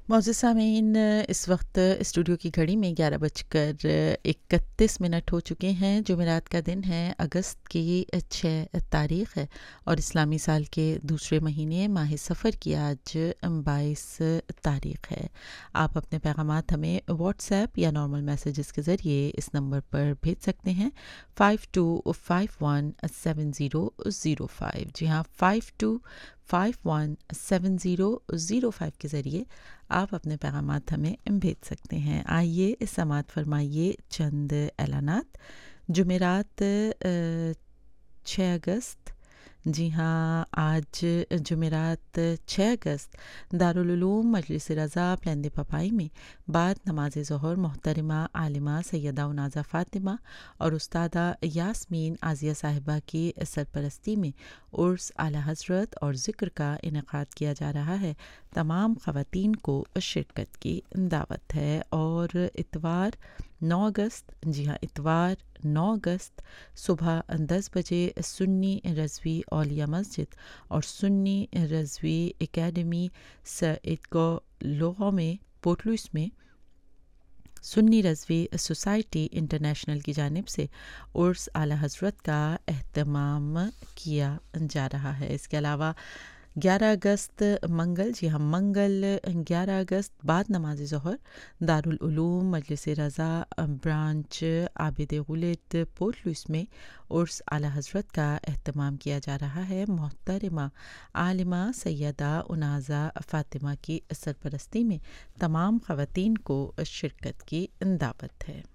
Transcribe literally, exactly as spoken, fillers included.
معزز سامعین، اس وقت اسٹوڈیو کی گھڑی میں گیارہ بج کر اکتیس منٹ ہو چکے ہیں۔ جمعرات کا دن ہے، اگست کی چھ تاریخ ہے اور اسلامی سال کے دوسرے مہینے ماہ سفر کی آج بائیس تاریخ ہے۔ آپ اپنے پیغامات ہمیں واٹس ایپ یا نارمل میسیجز کے ذریعے اس نمبر پر بھیج سکتے ہیں five to five one seven zero zero five. جی ہاں، five to five one seven zero zero five کے ذریعے آپ اپنے پیغامات ہمیں بھیج سکتے ہیں۔ آئیے سماعت فرمائیے چند اعلانات۔ جمعرات چھ اگست، جی ہاں آج جمعرات چھ اگست دارالعلوم مجلس رضا پلند پپائی میں بعد نماز ظہر محترمہ عالمہ سیدہ ونازہ فاطمہ اور استادہ یاسمین عازیہ صاحبہ کی سرپرستی میں عرس اعلی حضرت اور ذکر کا انعقاد کیا جا رہا ہے۔ تمام خواتین کو شرکت کی دعوت ہے۔ اور اتوار نو اگست، جی ہاں اتوار نو اگست صبح دس بجے سنی رضوی اولیاء مسجد اور سنی رضوی اکیڈمی سعید کو لوگوں میں پورٹلوس میں سنی رضوی سوسائٹی انٹرنیشنل کی جانب سے عرس اعلی حضرت کا اہتمام کیا جا رہا ہے۔ اس کے علاوہ گیارہ اگست منگل، جی ہم منگل گیارہ اگست بعد نماز ظہر دارالعلوم مجلس رضا برانچ عابد غلید پورٹ لوئس میں عرس اعلی حضرت کا اہتمام کیا جا رہا ہے۔ محترمہ عالمہ سیدہ ونازہ فاطمہ کی سرپرستی میں تمام خواتین کو شرکت کی دعوت ہے۔